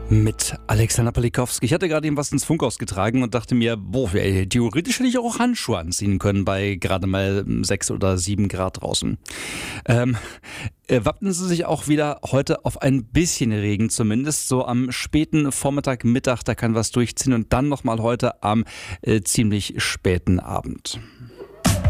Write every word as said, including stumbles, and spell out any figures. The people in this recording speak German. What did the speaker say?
Mit Alexander Palikowski. Ich hatte gerade eben was ins Funkhaus getragen und dachte mir, boah, ey, theoretisch hätte ich auch Handschuhe anziehen können bei gerade mal sechs oder sieben Grad draußen. Ähm, äh, wappnen Sie sich auch wieder heute auf ein bisschen Regen zumindest, so am späten Vormittag, Mittag, da kann was durchziehen und dann nochmal heute am äh, ziemlich späten Abend.